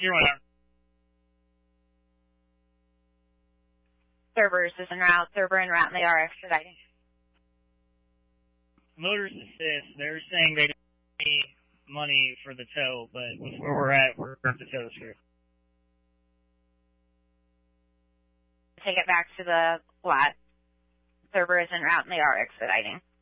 on. Cerberus is en route. Cerber en route, and they are expediting. Motors assist. They're saying they don't need money for the tow, but with where we're at, we're going to tow the script. Take it back to the flat. Cerber is en route, and they are expediting.